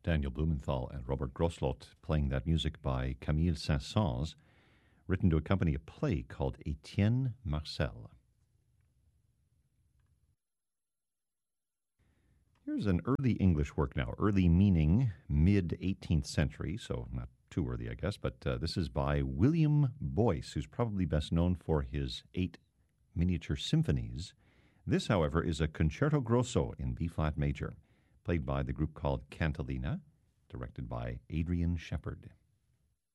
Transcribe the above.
Daniel Blumenthal and Robert Grosslot playing that music by Camille Saint-Saëns, written to accompany a play called Etienne Marcel. Here's an early English work now, early meaning mid-18th century, so not too early, I guess, but this is by William Boyce, who's probably best known for his 8 miniature symphonies. This, however, is a concerto grosso in B-flat major, played by the group called Cantilena, directed by Adrian Shepard.